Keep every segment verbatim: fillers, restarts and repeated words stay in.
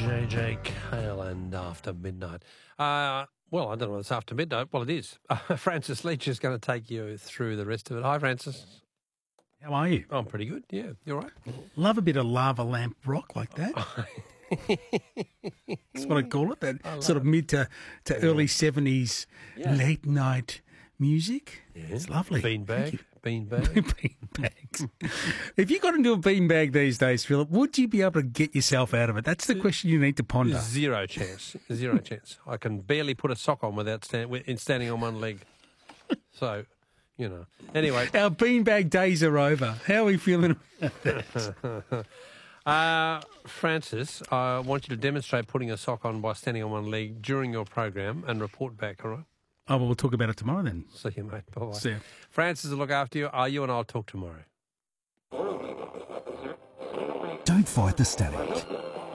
J J Cale and After Midnight. Uh, well, I don't know if it's after midnight. Well, it is. Uh, Francis Leach is going to take you through the rest of it. Hi, Francis. How are you? I'm pretty good, yeah. You all right? Love a bit of lava lamp rock like that. That's what I call it, that sort of mid to, to yeah. early seventies yeah. late night music. Yeah. It's lovely. Beanbag. Beanbag. Beanbags. If you got into a beanbag these days, Philip, would you be able to get yourself out of it? That's the question you need to ponder. Zero chance. Zero chance. I can barely put a sock on without stand, standing on one leg. So, you know. Anyway. Our beanbag days are over. How are we feeling about that? Uh, Francis, I want you to demonstrate putting a sock on by standing on one leg during your program and report back, all right? Oh, well, we'll talk about it tomorrow then. See you, mate. Bye-bye. See you. Francis will look after you. Are you and I'll talk tomorrow. Don't fight the static.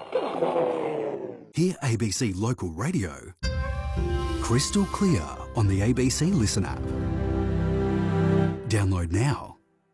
Hear A B C Local Radio crystal clear on the A B C Listen app. Download now.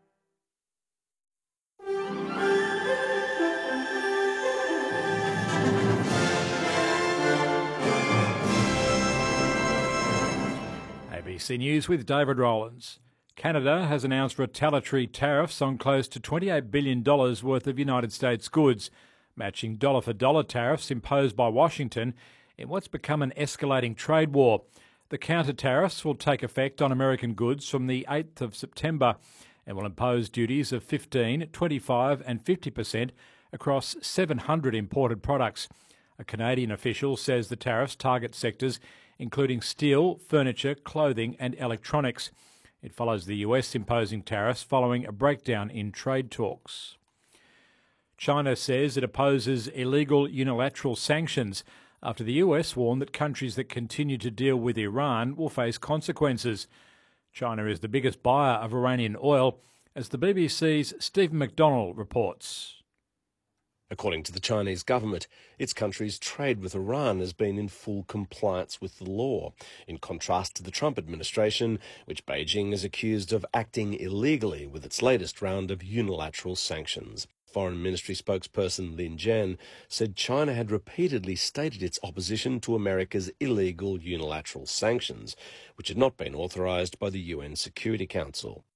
A B C News with David Rowlands. Canada has announced retaliatory tariffs on close to twenty-eight billion dollars worth of United States goods, matching dollar-for-dollar tariffs imposed by Washington in what's become an escalating trade war. The counter-tariffs will take effect on American goods from the eighth of September and will impose duties of fifteen, twenty-five and fifty percent across seven hundred imported products. A Canadian official says the tariffs target sectors including steel, furniture, clothing and electronics. It follows the U S imposing tariffs following a breakdown in trade talks. China says it opposes illegal unilateral sanctions after the U S warned that countries that continue to deal with Iran will face consequences. China is the biggest buyer of Iranian oil, as the B B C's Stephen McDonnell reports. According to the Chinese government, its country's trade with Iran has been in full compliance with the law, in contrast to the Trump administration, which Beijing is accused of acting illegally with its latest round of unilateral sanctions. Foreign Ministry spokesperson Lin Jian said China had repeatedly stated its opposition to America's illegal unilateral sanctions, which had not been authorised by the U N Security Council.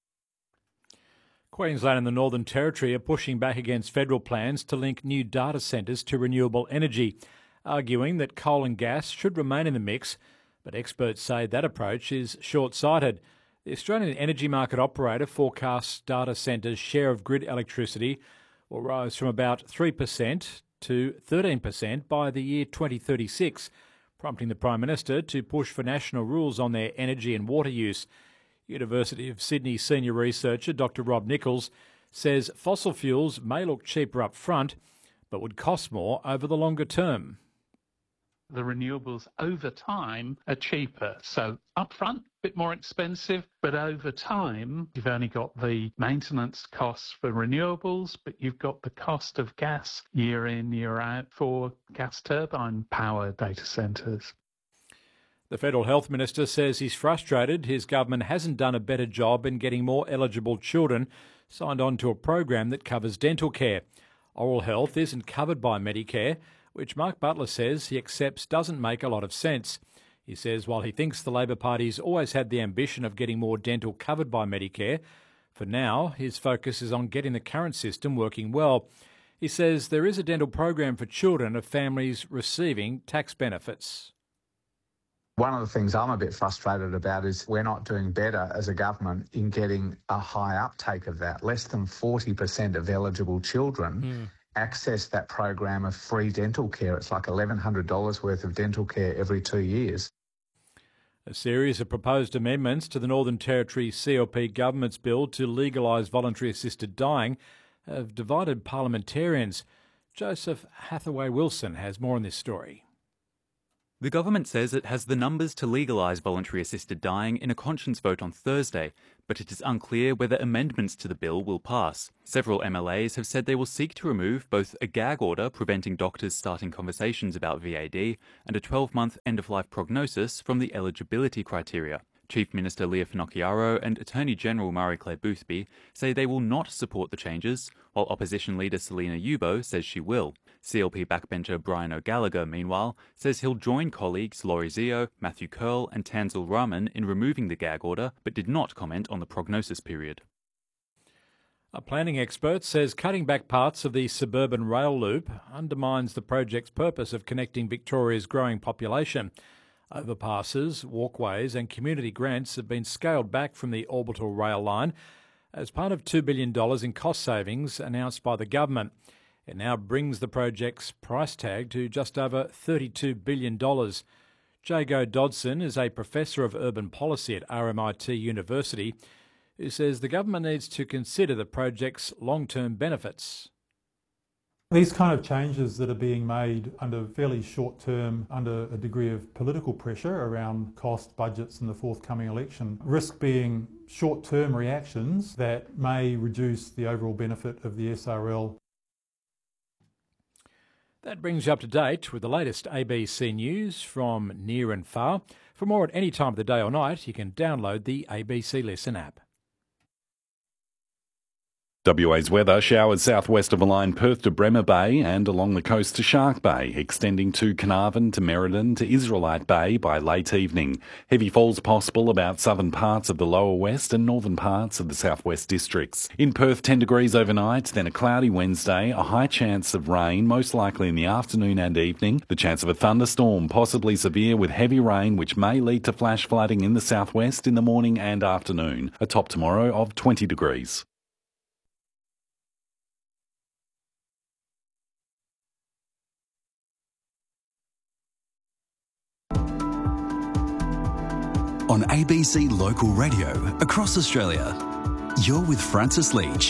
Queensland and the Northern Territory are pushing back against federal plans to link new data centres to renewable energy, arguing that coal and gas should remain in the mix, but experts say that approach is short-sighted. The Australian Energy Market Operator forecasts data centres' share of grid electricity will rise from about three percent to thirteen percent by the year twenty thirty-six, prompting the Prime Minister to push for national rules on their energy and water use. University of Sydney senior researcher Doctor Rob Nichols says fossil fuels may look cheaper up front, but would cost more over the longer term. The renewables over time are cheaper. So upfront, a bit more expensive, but over time, you've only got the maintenance costs for renewables, but you've got the cost of gas year in, year out for gas turbine power data centres. The Federal Health Minister says he's frustrated his government hasn't done a better job in getting more eligible children signed on to a program that covers dental care. Oral health isn't covered by Medicare, which Mark Butler says he accepts doesn't make a lot of sense. He says while he thinks the Labor Party's always had the ambition of getting more dental covered by Medicare, for now his focus is on getting the current system working well. He says there is a dental program for children of families receiving tax benefits. One of the things I'm a bit frustrated about is we're not doing better as a government in getting a high uptake of that. Less than forty percent of eligible children mm. access that program of free dental care. It's like eleven hundred dollars worth of dental care every two years. A series of proposed amendments to the Northern Territory C L P government's bill to legalise voluntary assisted dying have divided parliamentarians. Joseph Hathaway-Wilson has more on this story. The government says it has the numbers to legalise voluntary assisted dying in a conscience vote on Thursday, but it is unclear whether amendments to the bill will pass. Several M L As have said they will seek to remove both a gag order preventing doctors starting conversations about V A D and a twelve-month end-of-life prognosis from the eligibility criteria. Chief Minister Leah Finocchiaro and Attorney General Marie-Claire Boothby say they will not support the changes, while Opposition Leader Selina Yubo says she will. C L P backbencher Brian O'Gallagher, meanwhile, says he'll join colleagues Laurie Zio, Matthew Curl and Tanzil Rahman in removing the gag order, but did not comment on the prognosis period. A planning expert says cutting back parts of the suburban rail loop undermines the project's purpose of connecting Victoria's growing population. Overpasses, walkways and community grants have been scaled back from the orbital rail line as part of two billion dollars in cost savings announced by the government. It now brings the project's price tag to just over thirty-two billion dollars. Jago Dodson is a professor of urban policy at R M I T University, who says the government needs to consider the project's long-term benefits. These kind of changes that are being made under fairly short term, under a degree of political pressure around cost, budgets and the forthcoming election, risk being short-term reactions that may reduce the overall benefit of the S R L. That brings you up to date with the latest A B C News from near and far. For more at any time of the day or night, you can download the A B C Listen app. W A's weather: showers southwest of the line, Perth to Bremer Bay and along the coast to Shark Bay, extending to Carnarvon to Merredin to Israelite Bay by late evening. Heavy falls possible about southern parts of the lower west and northern parts of the southwest districts. In Perth, ten degrees overnight, then a cloudy Wednesday, a high chance of rain, most likely in the afternoon and evening. The chance of a thunderstorm, possibly severe with heavy rain, which may lead to flash flooding in the southwest in the morning and afternoon. A top tomorrow of twenty degrees. On A B C Local Radio across Australia, you're with Francis Leach.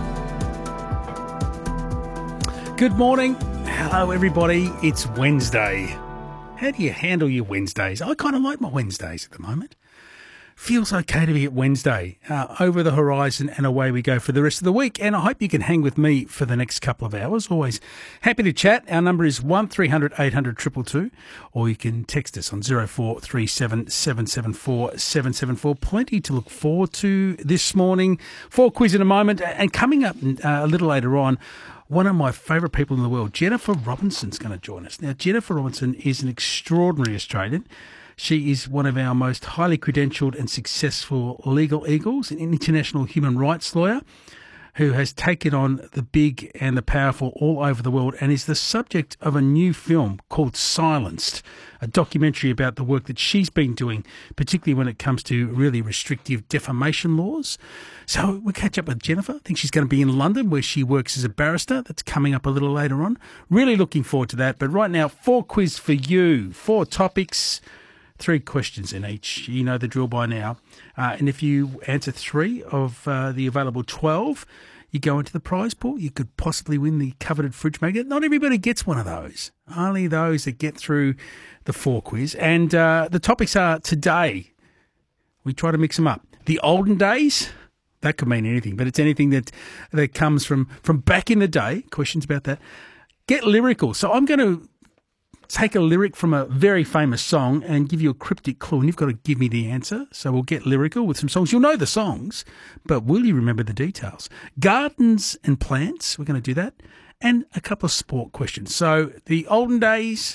Good morning. Hello, everybody. It's Wednesday. How do you handle your Wednesdays? I kind of like my Wednesdays at the moment. Feels okay to be at Wednesday, uh, over the horizon, and away we go for the rest of the week. And I hope you can hang with me for the next couple of hours. Always happy to chat. Our number is one three hundred eight hundred two two two, or you can text us on zero four three seven seven seven four seven seven four. Plenty to look forward to this morning. For quiz in a moment, and coming up uh, a little later on, one of my favourite people in the world, Jennifer Robinson's going to join us. Now, Jennifer Robinson is an extraordinary Australian. She is one of our most highly credentialed and successful legal eagles, an international human rights lawyer who has taken on the big and the powerful all over the world and is the subject of a new film called Silenced, a documentary about the work that she's been doing, particularly when it comes to really restrictive defamation laws. So we'll catch up with Jennifer. I think she's going to be in London where she works as a barrister. That's coming up a little later on. Really looking forward to that. But right now, four quiz for you, four topics. Three questions in each. You know the drill by now. Uh, and if you answer three of uh, the available twelve, you go into the prize pool. You could possibly win the coveted fridge magnet. Not everybody gets one of those. Only those that get through the four quiz. And uh, the topics are today. We try to mix them up. The olden days. That could mean anything, but it's anything that, that comes from, from back in the day. Questions about that. Get lyrical. So I'm going to take a lyric from a very famous song and give you a cryptic clue, and you've got to give me the answer. So we'll get lyrical with some songs. You'll know the songs, but will you remember the details? Gardens and plants, we're going to do that, and a couple of sport questions. So the olden days,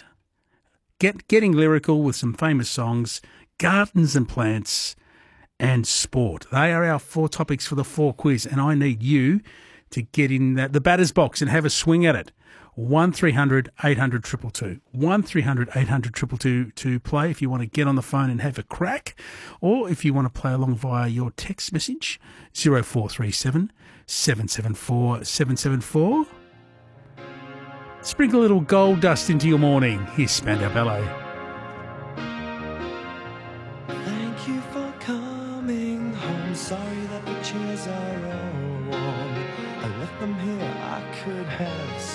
get getting lyrical with some famous songs, gardens and plants, and sport. They are our four topics for the four quiz, and I need you to get in the, the batter's box and have a swing at it. one three hundred eight hundred two two two. one three hundred eight hundred two two two to play if you want to get on the phone and have a crack, or if you want to play along via your text message, zero four three seven seven seven four seven seven four. Sprinkle a little gold dust into your morning. Here's Spandau Ballet. Thank you for coming home. Sorry that the chairs are all warm. I left them here. I could have